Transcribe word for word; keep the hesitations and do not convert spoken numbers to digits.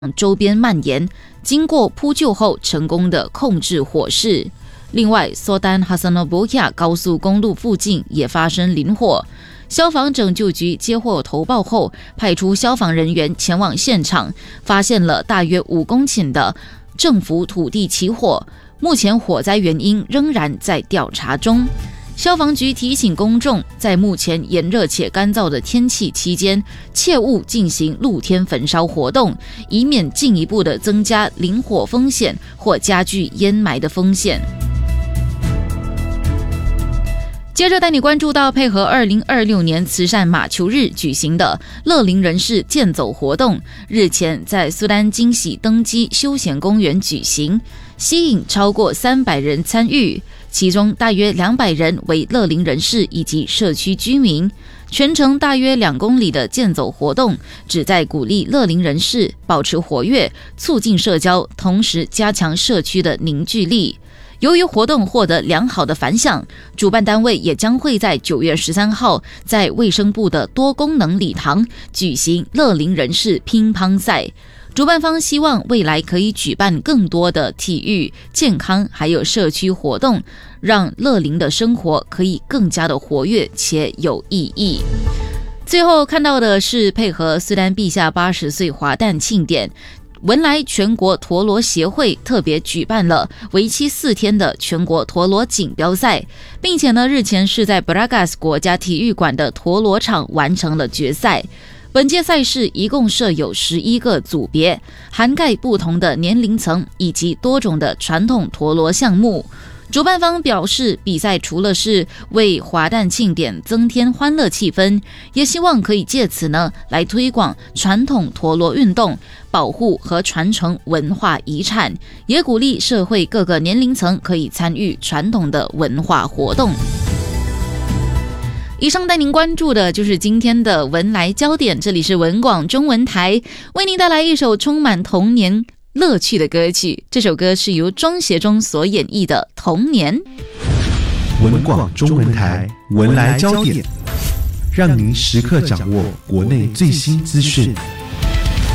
周边蔓延，经过扑救后成功的控制火势。另外，苏丹哈萨诺布亚高速公路附近也发生林火，消防拯救局接获投报后，派出消防人员前往现场，发现了大约五公顷的政府土地起火，目前火灾原因仍然在调查中。消防局提醒公众，在目前炎热且干燥的天气期间，切勿进行露天焚烧活动，以免进一步的增加林火风险或加剧烟霾的风险。接着带你关注到配合二零二六年慈善马球日举行的乐龄人士健走活动，日前在苏丹惊喜登基休闲公园举行，吸引超过三百人参与，其中大约两百人为乐龄人士以及社区居民。全程大约两公里的健走活动，旨在鼓励乐龄人士保持活跃，促进社交，同时加强社区的凝聚力。由于活动获得良好的反响，主办单位也将会在九月十三号在卫生部的多功能礼堂举行乐龄人士乒乓赛。主办方希望未来可以举办更多的体育、健康还有社区活动，让乐龄的生活可以更加的活跃且有意义。最后看到的是配合苏丹陛下八十岁华诞庆典，文莱全国陀螺协会特别举办了为期四天的全国陀螺锦标赛，并且呢，日前是在 Bragas 国家体育馆的陀螺场完成了决赛。本届赛事一共设有十一个组别，涵盖不同的年龄层以及多种的传统陀螺项目。主办方表示，比赛除了是为华诞庆典增添欢乐气氛，也希望可以借此呢来推广传统陀螺运动，保护和传承文化遗产，也鼓励社会各个年龄层可以参与传统的文化活动。以上带您关注的就是今天的文来焦点，这里是文广中文台，为您带来一首充满童年乐趣的歌曲，这首歌是由庄协中所演绎的《童年》。 文广中文台文来焦点，让您时刻掌握国内最新资讯。